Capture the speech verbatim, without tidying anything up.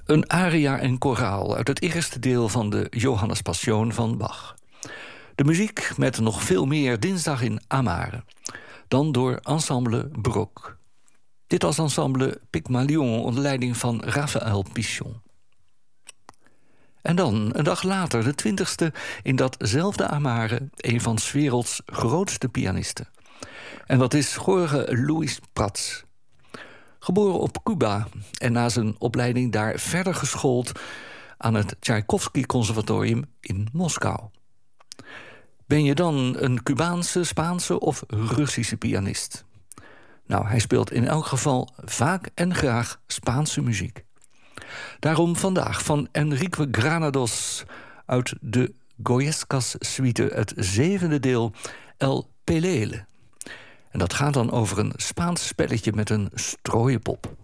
Een aria en koraal uit het eerste deel van de Johannes Passion van Bach. De muziek met nog veel meer dinsdag in Amare. Dan door ensemble Brok. Dit was ensemble Pygmalion onder leiding van Raphaël Pichon. En dan, een dag later, de twintigste, in datzelfde Amare, een van 's werelds grootste pianisten. En dat is Jorge Luis Prats. Geboren op Cuba en na zijn opleiding daar verder geschoold aan het Tchaikovsky Conservatorium in Moskou. Ben je dan een Cubaanse, Spaanse of Russische pianist? Nou, hij speelt in elk geval vaak en graag Spaanse muziek. Daarom vandaag van Enrique Granados uit de Goyescas suite, het zevende deel El Pelele. En dat gaat dan over een Spaans spelletje met een strooienpop.